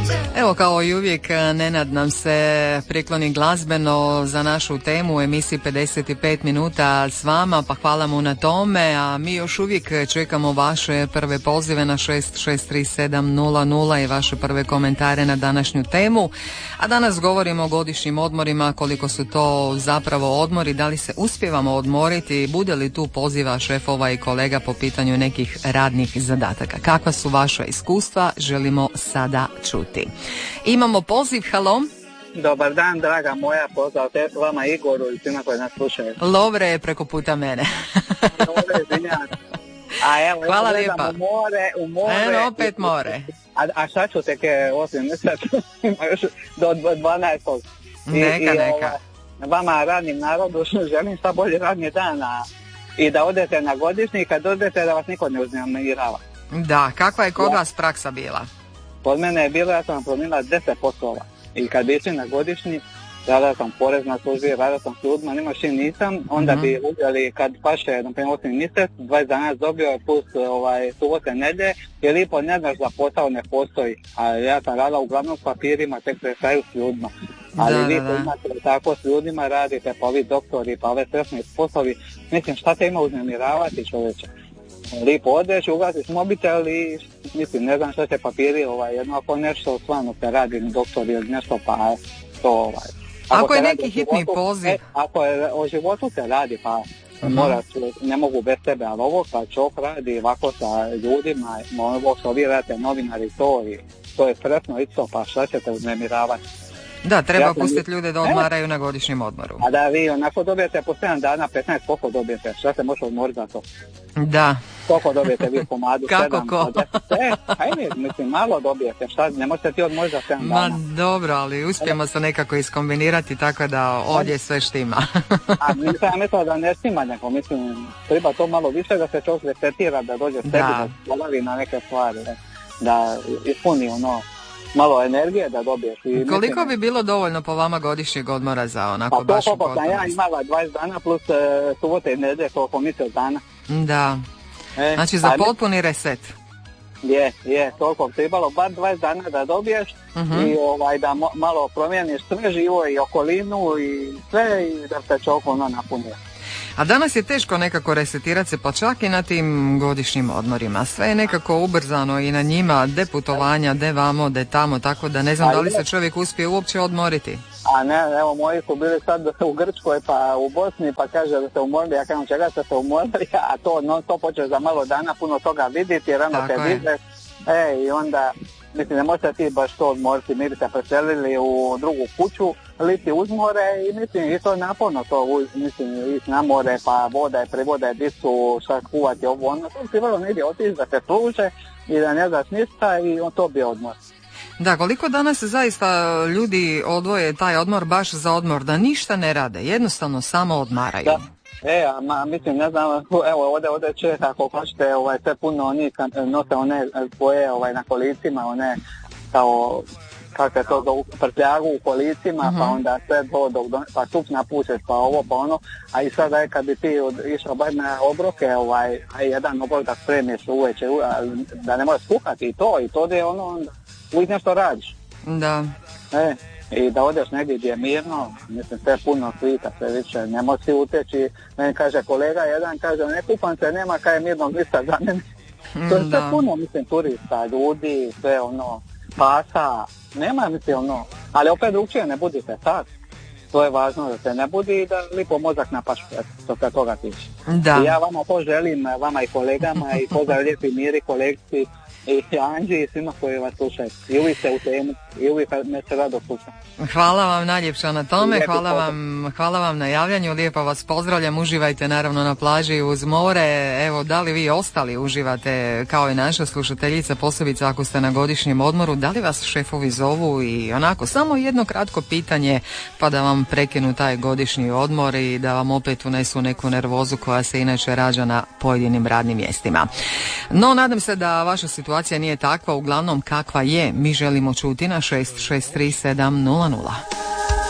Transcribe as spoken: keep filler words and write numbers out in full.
Evo, kao i uvijek, Nenad nam se prikloni glazbeno za našu temu u emisiji pedeset pet minuta s vama, pa hvala mu na tome, a mi još uvijek čekamo vaše prve pozive na šest šest tri sedam nula nula i vaše prve komentare na današnju temu. A danas govorimo o godišnjim odmorima, koliko su to zapravo odmori, da li se uspijevamo odmoriti, bude li tu poziva šefova i kolega po pitanju nekih radnih zadataka. Kakva su vaša iskustva, želimo sada čuti. Imamo poziv, halo. Dobar dan, draga moja, pozdrav te, vama Igoru i svima koji nas slušaju. Lovre je preko puta mene. Lovre, izvinjam. A evo, hvala ja lijepa. U more, u more. Eno, opet more. A, a šta ću tek osim mjesec, još do dvanaestog. Neka, I, neka. I, vama radnim narodu želim šta bolje radnje dana i da odete na godišnji, kad odete da vas niko ne uznemirava. Da, kakva je kod Ja. vas praksa bila? Kod mene je bilo, ja sam promijenila deset poslova i kad bi išli na godišnji, radila sam porezna službi, radila sam s ljudima, nima šim nisam, onda mm-hmm. bi uzeli kad paše, na primjer, osmi mjesec, dvadeset dana dobio plus ovaj, subote nedje, jer lipo ne znaš da posao ne postoji, a ja sam radila uglavnom s papirima, tek prestaju s ljudima. Ali da, vi da, da. imate tako s ljudima radite, pa vi doktori, pa ove stresni poslovi, mislim šta te ima uznemiravati čovječe. Lipo odeš, ugasiš mobitel i mislim, ne znam šta će papiri, ovaj, jedno ako nešto stvarno se radi doktor ili nešto, pa to ovaj. Ako, ako je neki neki hitni životu, poziv. E, ako je o životu se radi, pa uh-huh. mora, ne mogu bez tebe, ali ovo kad čovjek radi ovako sa ljudima, ovo što vi radite, novinari to i to je stresno isto, pa šta ćete uznemiravati. Da, treba ja pustiti ljude da odmaraju e? na godišnjem odmoru. A da vi onako dobijete po sedam dana, petnaest koliko dobijete, šta se može odmoriti za to? Da. Koliko dobijete vi komadu? Kako sedam, ko? E, ajde, mislim, malo dobijete, šta, ne možete ti odmoriti za sedam dana. Ma dobro, ali uspijemo se nekako iskombinirati tako da ovdje sve štima. A nisam ja mislila da ne štima neko, mislim, treba to malo više da se čovjek resetira, da dođe sebi, da polavi na neke stvari, da, da ispuni ono, malo energije da dobiješ. I koliko mislim, bi bilo dovoljno po vama godišnjeg odmora za onako pa baš u potpunost? Pa to ja imala dvadeset dana plus uh, subote i nedjelje, koliko mjesec dana. Da, e, znači za ali, potpuni reset. Je, je, toliko trebalo bar dvadeset dana da dobiješ uh-huh. i ovaj, da mo- malo promijeniš sve živo i okolinu i sve i da se čovjek ono napunio. A danas je teško nekako resetirati se, pa čak i na tim godišnjim odmorima. Sve je nekako ubrzano i na njima, de putovanja, de vamo, de tamo, tako da ne znam da li se čovjek uspije uopće odmoriti. A ne, evo moji su bili sad u Grčkoj pa u Bosni pa kaže da se umorili, ja kažem čega ste se umorili, a to non stop hoćeš za malo dana puno toga vidjeti, rano te vidiš, e, i onda mislim ne možete ti baš to odmoriti, mi bi se preselili u drugu kuću, liti uz more i mislim i to je naporno to, uz, mislim ići na more pa voda je, prevoda je dicu, šta kuvati ovo, ono, to si vrlo negdje otići da se služe i da ne znaš ništa i on to bi odmor. Da, koliko danas zaista ljudi odvoje taj odmor baš za odmor, da ništa ne rade, jednostavno samo odmaraju. Da. E, a ma, mislim, ne znam, evo, ovdje, ovdje čovjek, ako hoćete, ovaj, sve puno oni nose one svoje, ovaj, na kolicima, one, kao, kako se to zovu, prtljagu u kolicima, mm-hmm. pa onda sve do, do, do pa tup napušeš, pa ovo, pa ono, a i sada je kad bi ti od, išao bar na obroke, ovaj, a jedan obrok da spremiš uveče, da ne možeš kuhati i to, i to da je ono, onda, uvijek nešto radiš. Da. E, i da odeš negdje gdje je mirno, mislim sve puno svita, sve više, ne može si uteći, meni kaže kolega jedan, kaže ne kupam se, nema kaj mirnog lista za mene, to je sve puno, mislim, turista, ljudi, sve ono, pasa, nema, mislim, ono, ali opet drugčije ne budite sad, to je važno da se ne budi i da lipo mozak na pašu, što se toga tiče. Da. I ja vama to želim, vama i kolegama, i pozdrav lijepi Miri, kolegici, i Anđi i svima koji vas slušaju. I uvijek ste u temu, i uvijek me se rado slušam. Hvala vam najljepša na tome, hvala vam, hvala vam na javljanju, lijepo vas pozdravljam, uživajte naravno na plaži uz more, evo da li vi ostali uživate kao i naša slušateljica, posebice ako ste na godišnjem odmoru, da li vas šefovi zovu i onako samo jedno kratko pitanje pa da vam prekinu taj godišnji odmor i da vam opet unesu neku nervozu koja se inače rađa na pojedinim radnim mjestima. No, nadam se da vaša situacija nije takva, uglavnom kakva je, mi želimo čuti na šest šest tri sedam nula nula.